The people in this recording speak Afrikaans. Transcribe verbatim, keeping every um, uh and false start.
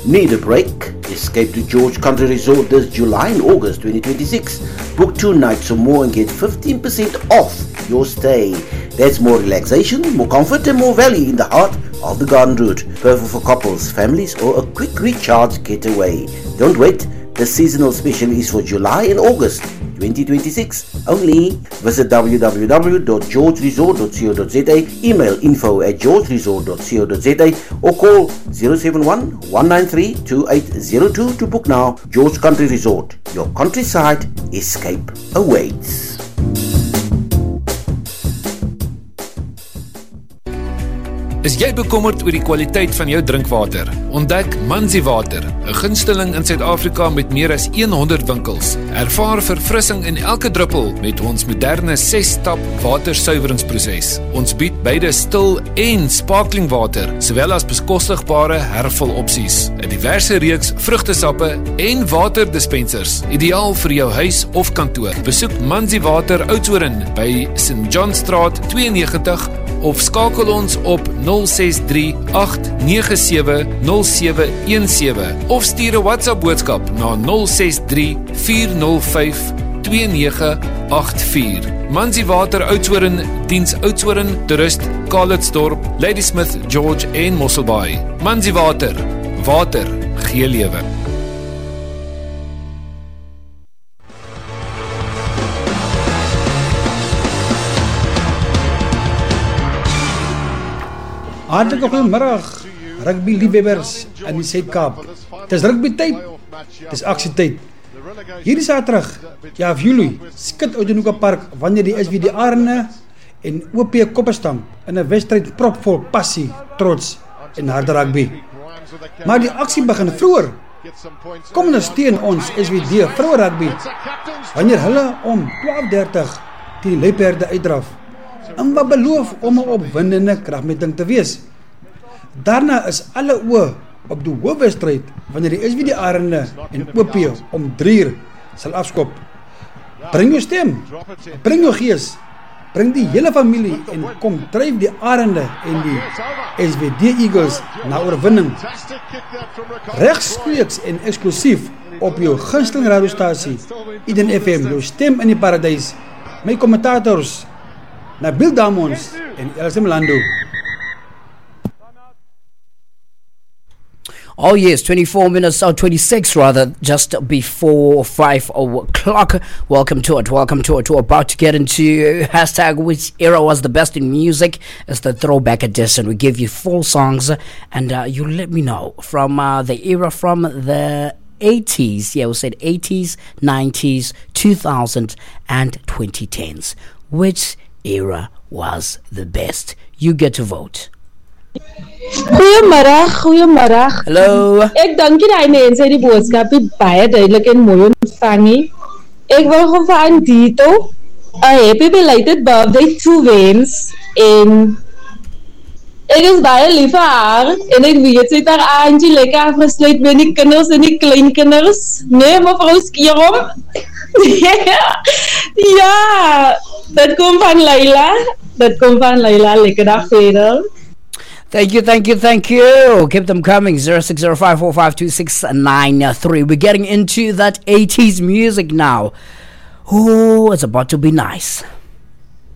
Need a break? Escape to George Country Resort this July and August twenty twenty-six. Book two nights or more and get fifteen percent off your stay. That's more relaxation, more comfort and more value in the heart of the Garden Route. Perfect for couples, families or a quick recharge getaway. Don't wait. The seasonal special is for July and August twenty twenty-six only. Visit w w w dot george resort dot co dot z a, email info at george resort dot co dot z a or call zero seven one, one nine three, two eight zero two to book now. George Country Resort, your countryside escape awaits. Is jy bekommerd oor die kwaliteit van jou drinkwater? Ontdek Manzi Water, 'n gunsteling in Suid-Afrika met meer as honderd winkels. Ervaar verfrissing in elke druppel met ons moderne ses-stap watersuiweringsproses. Ons bied beide stil en sparkling water, sowel as bekostigbare hervul opsies, 'n diverse reeks vrugtesappe en waterdispensers, ideaal vir jou huis of kantoor. Besoek Manzi Water Oudtshoorn by Saint John Straat twee en negentig of skakel ons op nul ses drie agt nege sewe nul sewe een sewe of stuur 'n WhatsApp boodskap na nul ses drie vier nul vyf twee nege agt vier. Manzi Water Oudtshoorn diens Oudtshoorn, Toerist, Calitzdorp, Ladysmith, George en Mosselbaai. Manzi Water, water gee lewe. Hartelijk goeiemiddag, rugby-liefhebbers in die Suid-Kaap. Het is rugby-tyd, het is actietyd. Hierdie Saterdag, ja of Julie, skit Oudtshoorn Park wanneer die S V D Arende en O P Kopperstam in 'n wedstryd propvol passie, trots en harde rugby. Maar die aksie begin vroeër. Kom ondersteun ons S V D vroue rugby wanneer hulle om twaalf dertig teen die Luiperde uitdraf. En wat beloof om 'n opwindende kragmeting te wees. Daarna is alle oë op die hoofwedstryd wanneer die S V D Arende en O P om drie uur sal afskop. Bring jou stem, bring jou gees, bring die hele familie en kom dryf die Arende en die S V D Eagles na oorwinning. Regstreeks en eksklusief op jou gunsteling radiostasie Eden F M, jou stem in die paradys. My kommentators Nabil Damons en Elsie Mlando. Oh yes, twenty-four minutes, or twenty-six rather, just before five o'clock. Welcome to it, welcome to it. We're about to get into hashtag which era was the best in music. It's the throwback edition. We give you four songs and uh, you let me know from uh, the era from the eighties. Yeah, we said eighties, nineties, two thousands and twenty tens. Which era was the best? You get to vote. Goeiemiddag, goeiemiddag. Hallo. Ek dank jy die mense het die boodskap baie duidelik en mooi ontvang nie. Ek wil gewoon vir Andito 'n happy belated birthday toewens en ek is baie lief vir haar en ek weet sy het haar aandjie lekker afgesluit met die kinders en die kleinkinders. Nee, mevrou Skierom. Ja, dat komt van Leila. Dat komt van Leila. Lekker dag verder. Thank you, thank you, thank you. Keep them coming. zero six zero five four five two six nine three. We're getting into that eighties music now. Oh, it's about to be nice.